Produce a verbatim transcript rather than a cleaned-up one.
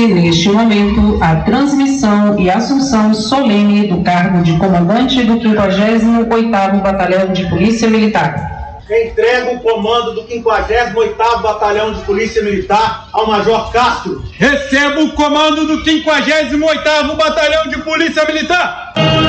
neste momento, a transmissão e assunção solene do cargo de comandante do quinquagésimo oitavo Batalhão de Polícia Militar. Entrego o comando do quinquagésimo oitavo Batalhão de Polícia Militar ao Major Castro. Recebo o comando do quinquagésimo oitavo Batalhão de Polícia Militar.